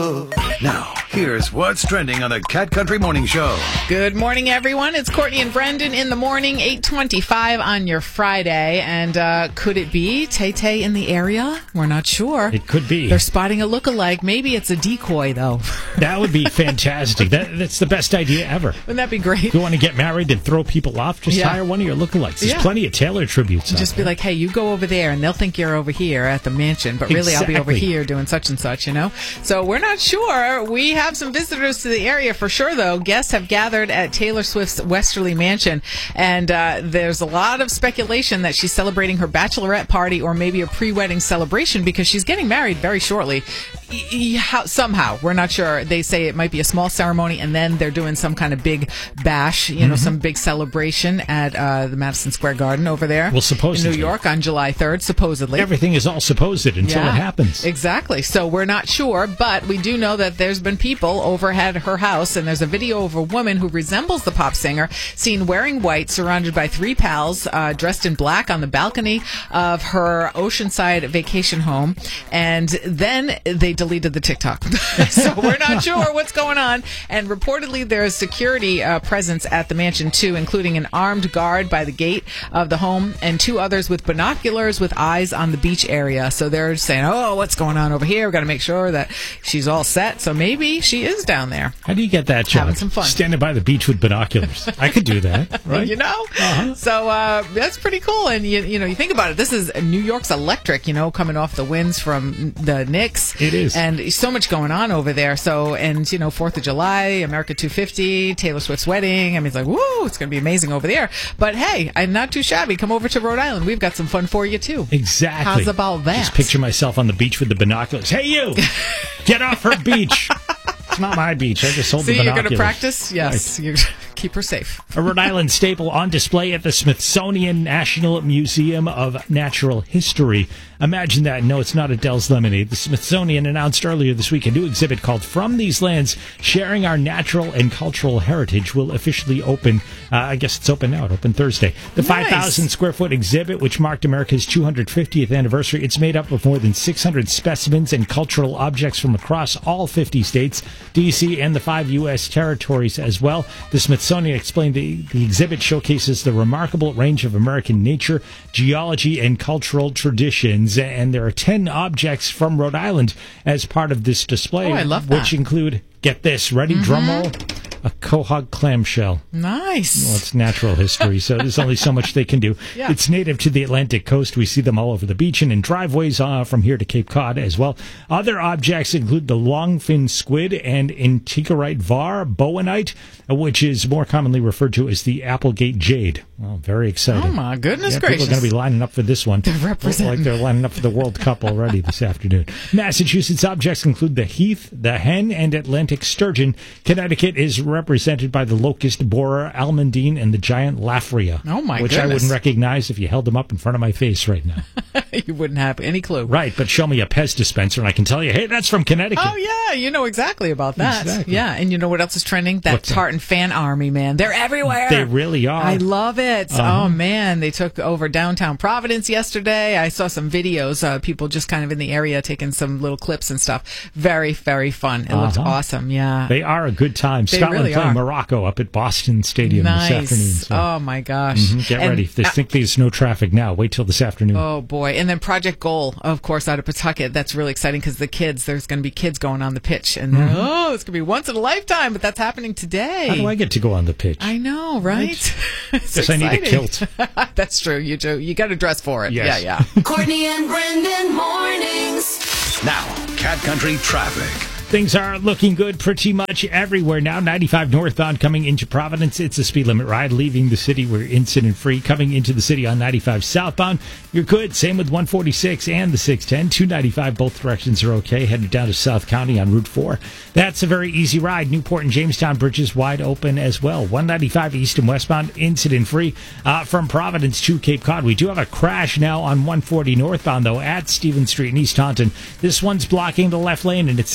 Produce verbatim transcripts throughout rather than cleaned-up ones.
Now, here's what's trending on the Cat Country Morning Show. Good morning, everyone. It's Courtney and Brendan in the morning, eight twenty-five on your Friday. And uh, could it be Tay-Tay in the area? We're not sure. It could be. They're spotting a lookalike. Maybe it's a decoy, though. That would be fantastic. That, that's the best idea ever. Wouldn't that be great? If you want to get married and throw people off, just Yeah. hire one of your lookalikes. There's Yeah. plenty of Taylor tributes. Just out be there. like, hey, you go over there, and they'll think you're over here at the mansion, but really I'll be over Exactly. here doing such and such, you know? So we're not sure. We have some visitors to the area for sure, though. Guests have gathered at Taylor Swift's Westerly Mansion, and uh, there's a lot of speculation that she's celebrating her bachelorette party or maybe a pre-wedding celebration because she's getting married very shortly. E- e- how, somehow, we're not sure. They say it might be a small ceremony, and then they're doing some kind of big bash, you know, some big celebration at uh, the Madison Square Garden over there. Well, supposedly. In New York on July third, supposedly. Everything is all supposed until Yeah, it happens. Exactly. So we're not sure, but we do know that there's been people over at her house, and there's a video of a woman who resembles the pop singer seen wearing white, surrounded by three pals, uh, dressed in black on the balcony of her Oceanside vacation home. And then they deleted the TikTok. So we're not sure what's going on. And reportedly, there's security uh, presence at the mansion, too, including an armed guard by the gate of the home and two others with binoculars with eyes on the beach area. So they're saying, oh, what's going on over here? We've got to make sure that she's all set. So maybe she is down there. How do you get that job? Having some fun. Standing by the beach with binoculars. I could do that, right? You know? Uh-huh. So uh, that's pretty cool. And, you, you know, you think about it. This is New York's electric, you know, coming off the winds from the Knicks. It is. And so much going on over there. So, and, you know, fourth of July, America two fifty, Taylor Swift's wedding. I mean, it's like, woo, it's going to be amazing over there. But, hey, I'm not too shabby. Come over to Rhode Island. We've got some fun for you, too. Exactly. How's about that? Just picture myself on the beach with the binoculars. Hey, you! Get off her beach! It's not my beach. I just sold See, the you're binoculars. going to practice? Yes. You keep her safe. A Rhode Island staple on display at the Smithsonian National Museum of Natural History. Imagine that. No, it's not Adele's Lemonade. The Smithsonian announced earlier this week a new exhibit called From These Lands, Sharing Our Natural and Cultural Heritage will officially open. Uh, I guess it's open now. It opened Thursday. The Nice. five thousand square foot exhibit, which marked America's two hundred fiftieth anniversary, it's made up of more than six hundred specimens and cultural objects from across all fifty states, D C, and the five U S territories as well. The Smithsonian explained the, the exhibit showcases the remarkable range of American nature, geology, and cultural traditions. And there are ten objects from Rhode Island as part of this display. Oh, I love Which that. include, get this, ready, drum roll, a quahog clamshell. Nice. Well, it's natural history, so there's only so much they can do. Yeah. It's native to the Atlantic coast. We see them all over the beach and in driveways uh, from here to Cape Cod as well. Other objects include the longfin squid and Antiquorite var bowenite, uh, which is more commonly referred to as the Applegate jade. Well, very exciting. Oh, my goodness yeah, gracious. People are going to be lining up for this one. They're representing. Like they're lining up for the World Cup already this afternoon. Massachusetts objects include the heath, the hen, and Atlantic sturgeon. Connecticut is represented by the locust borer, almondine, and the giant laphria. Oh, my Which I goodness. wouldn't recognize if you held them up in front of my face right now. You wouldn't have any clue. Right, but show me a Pez dispenser and I can tell you, hey, that's from Connecticut. Oh, yeah, you know exactly about that. Exactly. Yeah, and you know what else is trending? That What's that? tartan fan army, man. They're everywhere. They really are. I love it. Uh-huh. Oh, man. They took over downtown Providence yesterday. I saw some videos, uh, people just kind of in the area taking some little clips and stuff. Very, very fun. It looked Uh-huh. awesome, yeah. They are a good time. They Scotland really playing are. Morocco up at Boston Stadium Nice. this afternoon. So. Oh, my gosh. Mhm, Get And- ready. If they uh, think there's no traffic now, wait till this afternoon. Oh, boy. And then Project Goal, of course, out of Pawtucket. That's really exciting because the kids, there's going to be kids going on the pitch. And Mm-hmm. oh, it's going to be once in a lifetime, but that's happening today. How do I get to go on the pitch? I know, right? It's Guess I need a exciting. kilt. That's true. You do. You got to dress for it. Yes. Yeah, yeah. Courtney and Brendan mornings. Now, Cat Country traffic. Things are looking good pretty much everywhere now. ninety-five northbound coming into Providence. It's a speed limit ride. Leaving the city, we're incident free. Coming into the city on ninety-five southbound, you're good. Same with one forty-six and the six ten. two ninety-five, both directions are okay. Headed down to South County on Route four. That's a very easy ride. Newport and Jamestown bridges wide open as well. one ninety-five east and westbound, incident free. Uh, from Providence to Cape Cod, we do have a crash now on one forty northbound, though, at Stevens Street in East Taunton. This one's blocking the left lane, and it's sending you back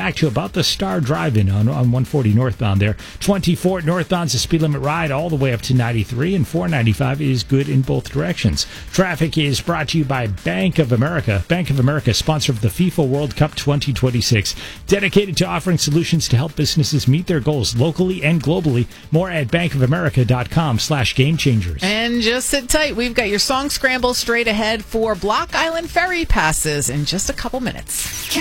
back to about the Star Drive-In on, on one forty northbound there. twenty-four northbound's the speed limit ride all the way up to ninety-three, and four ninety-five is good in both directions. Traffic is brought to you by Bank of America. Bank of America, sponsor of the FIFA World Cup twenty twenty-six, dedicated to offering solutions to help businesses meet their goals locally and globally. More at bankofamerica.com slash game changers. And just sit tight. We've got your song scramble straight ahead for Block Island Ferry passes in just a couple minutes.